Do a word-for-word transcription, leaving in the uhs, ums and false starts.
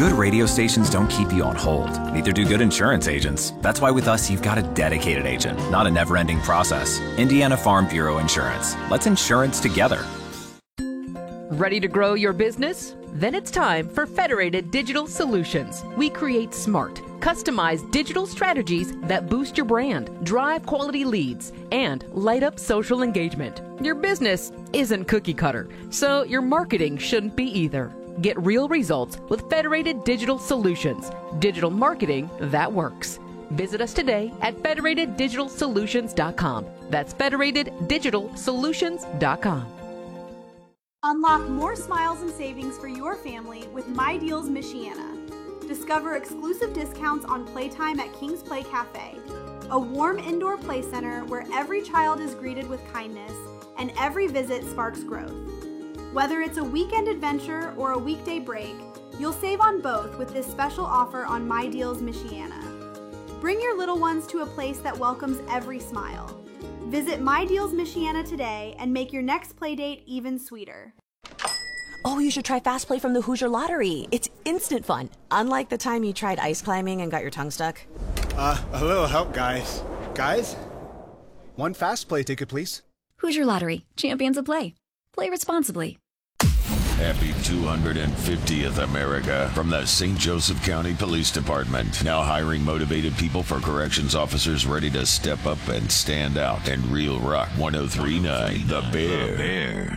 Good radio stations don't keep you on hold. Neither do good insurance agents. That's why with us, you've got a dedicated agent, not a never-ending process. Indiana Farm Bureau Insurance. Let's insurance together. Ready to grow your business? Then it's time for Federated Digital Solutions. We create smart, customized digital strategies that boost your brand, drive quality leads, and light up social engagement. Your business isn't cookie cutter, so your marketing shouldn't be either. Get real results with Federated Digital Solutions. Digital marketing that works. Visit us today at federated digital solutions dot com. That's federated digital solutions dot com. Unlock more smiles and savings for your family with My Deals Michiana. Discover exclusive discounts on playtime at King's Play Cafe, a warm indoor play center where every child is greeted with kindness and every visit sparks growth. Whether it's a weekend adventure or a weekday break, you'll save on both with this special offer on My Deals Michiana. Bring your little ones to a place that welcomes every smile. Visit My Deals Michiana today and make your next play date even sweeter. Oh, you should try Fast Play from the Hoosier Lottery. It's instant fun, unlike the time you tried ice climbing and got your tongue stuck. Uh, a little help, guys. Guys? One Fast Play ticket, please. Hoosier Lottery, champions of play. Play responsibly. Happy two hundred fiftieth America from the Saint Joseph County Police Department. Now hiring motivated people for corrections officers ready to step up and stand out. And Real Rock one oh three point nine, The Bear. The Bear.